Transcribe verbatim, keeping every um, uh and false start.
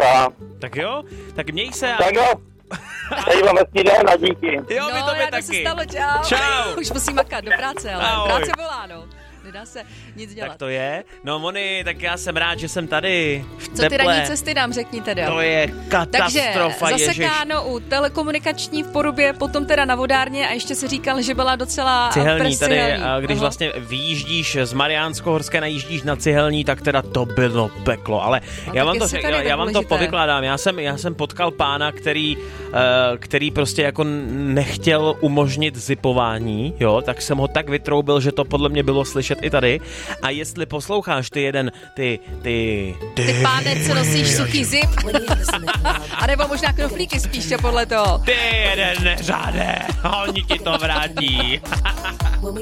Dobrá. Tak jo, tak měj se. Tak jo. Tady vám hezký den a díky. Jo, no, my to by ráda taky. se stalo, čau. Čau. Už musím makat do práce, ale Ahoj. práce volá, no. Nedá se nic dělat. Tak to je. No Moni, tak já jsem rád, že jsem tady v Co ty teple. ranní cesty nám řekni teda. To je katastrofa, Takže ježiš. zasekáno u telekomunikační v Porubě, potom teda na vodárně a ještě si říkal, že byla docela Cihelní tady, presihelní. a když Aha. vlastně vyjíždíš z Mariánskohorské, najíždíš na Cihelní, tak teda to bylo peklo, ale No, já tak vám, to, jestli řek- tady já, já vám to důležité. povykládám, já jsem, já jsem potkal pána, který, uh, který prostě jako nechtěl umožnit zipování, jo, tak jsem ho tak vytroubil, že to podle mě bylo slyšet i tady a jestli posloucháš ty jeden, ty, ty, ty, Ty páne, co nosíš suchý zip. A nebo možná knoflíky spíše podle toho. ty jeden neřádé, oni ti to vrátí.